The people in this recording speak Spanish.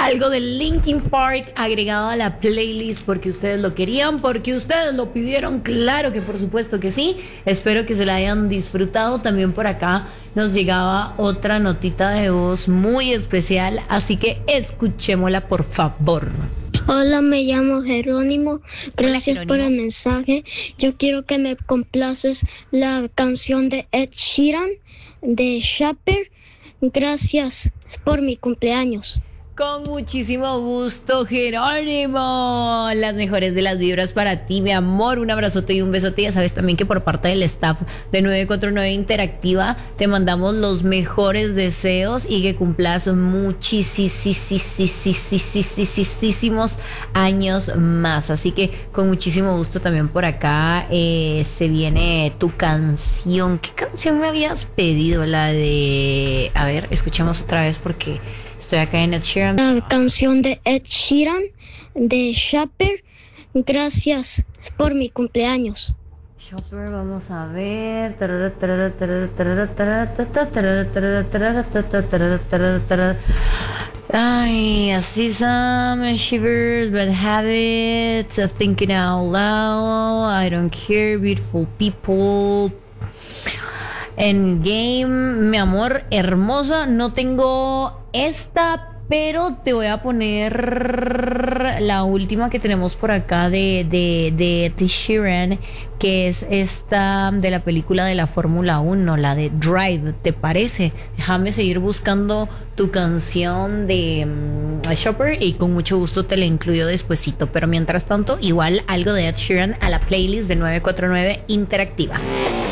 Algo de Linkin Park agregado a la playlist porque ustedes lo querían, porque ustedes lo pidieron, claro que por supuesto que sí. Espero que se la hayan disfrutado. También por acá nos llegaba otra notita de voz muy especial, así que escuchémosla por favor. Hola, me llamo Jerónimo. Gracias Jerónimo. por el mensaje. Yo quiero que me complaces la canción de Ed Sheeran de Shaper. Gracias por mi cumpleaños. Con muchísimo gusto, Jerónimo. Las mejores de las vibras para ti, mi amor. Un abrazote y un besote. Ya sabes también que por parte del staff de 949 Interactiva te mandamos los mejores deseos y que cumplas muchísimos años más. Así que con muchísimo gusto también por acá se viene tu canción. ¿Qué canción me habías pedido? La de... A ver, escuchemos otra vez porque... Estoy acá en Ed Sheeran. La canción de Ed Sheeran de Shaper. Gracias por mi cumpleaños. Shopper, vamos a ver. Ay, I see some shivers, bad habits, thinking out loud, I don't care, beautiful people. Endgame, mi amor, hermosa. No tengo esta, pero te voy a poner la última que tenemos por acá de Ed Sheeran, que es esta de la película de la Fórmula 1, la de Drive. ¿Te parece? Déjame seguir buscando tu canción de Shopper y con mucho gusto te la incluyo despuesito. Pero mientras tanto, igual algo de Ed Sheeran a la playlist de 949 Interactiva.